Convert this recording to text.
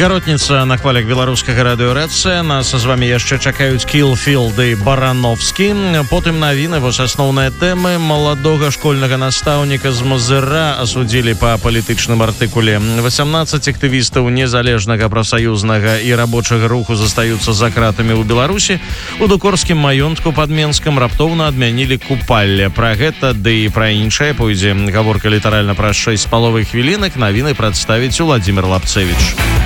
Гаротніца на хвалях беларускага радыё Рэдсе. Нас з вами яшчэ чакаюць Кілфілд і Барановскі. Потым навіны, вось асноўныя тэмы. Маладога школьнага настаўніка з Мазыра асудзілі па палітычным артыкуле. 18 актывістаў незалежнага прафсаюзнага і рабочага руху застаюцца за кратамі ў Беларусі. У дукорскім маёнтку пад Менскам раптоўна адмянілі купалле. Пра гэта ды і пра іншае пойдзе гаворка літаральна праз 6,5 хвілінак. Навіны прадставіць Уладзімир Лапцевіч.